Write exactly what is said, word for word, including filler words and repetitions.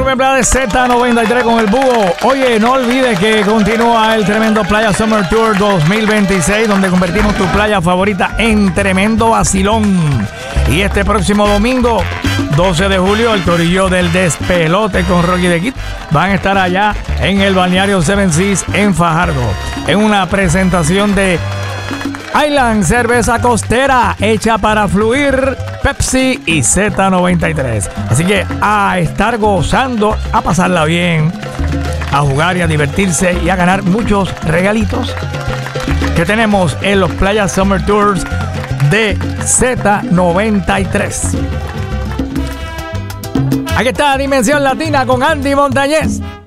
Playa de Z noventa y tres con el búho. Oye, no olvides que continúa el tremendo Playa Summer Tour dos mil veintiséis, donde convertimos tu playa favorita en tremendo vacilón. Y este próximo domingo, doce de julio, el corillo del Despelote con Rocky de Kid van a estar allá en el balneario Seven Seas en Fajardo, en una presentación de Island Cerveza Costera hecha para fluir, Pepsi y Z noventa y tres. Así que a estar gozando, a pasarla bien, a jugar y a divertirse y a ganar muchos regalitos que tenemos en los Playa Summer Tours de Z noventa y tres. Aquí está Dimensión Latina con Andy Montañez.